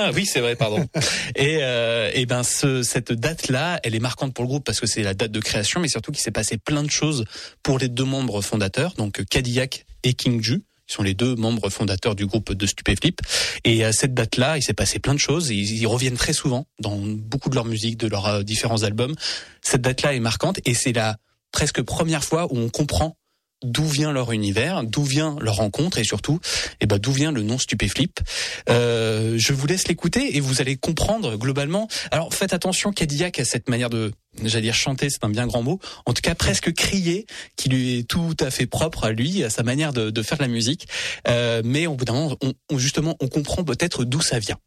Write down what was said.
Ah oui, c'est vrai, pardon. Et ben cette date-là, elle est marquante pour le groupe parce que c'est la date de création, mais surtout qu'il s'est passé plein de choses pour les deux membres fondateurs, donc Cadillac et King Ju. Ils sont les deux membres fondateurs du groupe de Stupéflip. Et à cette date-là, il s'est passé plein de choses. Ils reviennent très souvent dans beaucoup de leur musique, de leurs différents albums. Cette date-là est marquante et c'est la presque première fois où on comprend d'où vient leur univers, d'où vient leur rencontre et surtout, d'où vient le nom Stupéflip. Je vous laisse l'écouter et vous allez comprendre globalement. Alors faites attention, Cadillac a cette manière de, j'allais dire chanter, c'est un bien grand mot, en tout cas presque crier, qui lui est tout à fait propre à lui, à sa manière de faire de la musique. Mais au bout d'un moment, on comprend peut-être d'où ça vient.